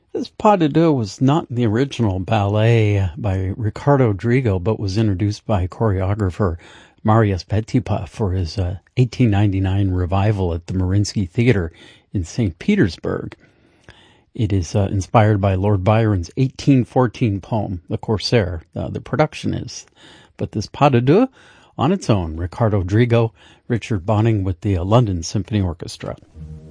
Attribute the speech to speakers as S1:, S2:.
S1: This pas de deux was not in the original ballet by Ricardo Drigo, but was introduced by choreographer Marius Petipa for his 1899 revival at the Mariinsky Theater in St. Petersburg. It is inspired by Lord Byron's 1814 poem, The Corsair. The production is. But this pas de deux, on its own, Ricardo Drigo, Richard Bonning with the London Symphony Orchestra.